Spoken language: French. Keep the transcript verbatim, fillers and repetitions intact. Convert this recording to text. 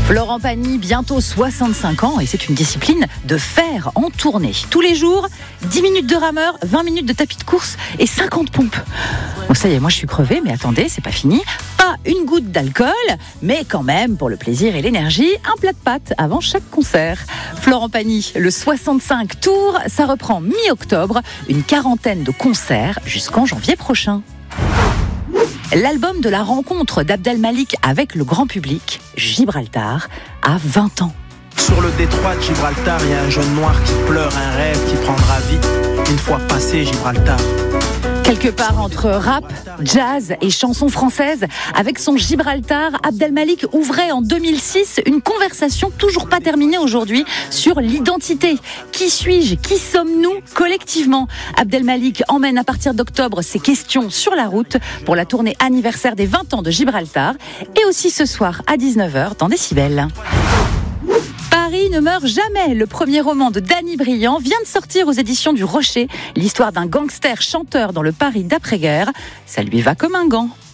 Florent Pagny, bientôt soixante-cinq ans, et c'est une discipline de fer en tournée. Tous les jours, dix minutes de rameur, vingt minutes de tapis de course et cinquante pompes. Bon, ça y est, moi je suis crevée, mais attendez, c'est pas fini. Pas une goutte d'alcool, mais quand même, pour le plaisir et l'énergie, un plat de pâtes avant chaque concert. Florent Pagny, le soixante-cinq Tours, ça reprend mi-octobre, une quarantaine de concerts jusqu'en janvier prochain. L'album de la rencontre d'Abdel Malik avec le grand public, Gibraltar, a vingt ans. Sur le détroit de Gibraltar, il y a un jeune noir qui pleure un rêve qui prendra vie une fois passé Gibraltar. Quelque part entre rap, jazz et chansons françaises, avec son Gibraltar, Abdel Malik ouvrait en deux mille six une conversation toujours pas terminée aujourd'hui sur l'identité. Qui suis-je ? Qui sommes-nous collectivement ? Abdel Malik emmène à partir d'octobre ses questions sur la route pour la tournée anniversaire des vingt ans de Gibraltar et aussi ce soir à dix-neuf heures dans Décibel. Paris ne meurt jamais. Le premier roman de Danny Briand vient de sortir aux éditions du Rocher. L'histoire d'un gangster chanteur dans le Paris d'après-guerre. Ça lui va comme un gant.